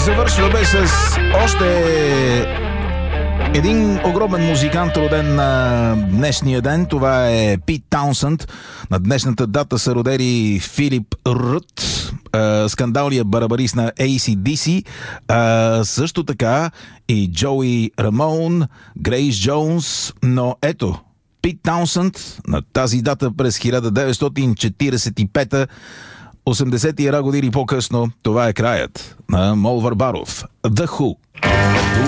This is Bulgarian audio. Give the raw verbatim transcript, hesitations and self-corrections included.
Завършваме с още един огромен музикант, роден на днешния ден. Това е Пит Таунсънд. На днешната дата са родени Филип Рут, скандалният барабарист на Ей Си Ди Си, също така и Джоуи Рамон, Грейс Джонс, но ето, Пит Таунсънд на тази дата през хиляда деветстотин четиридесет и пета, осемдесет и една години по-късно, това е краят на Мол Варбаров. The Who.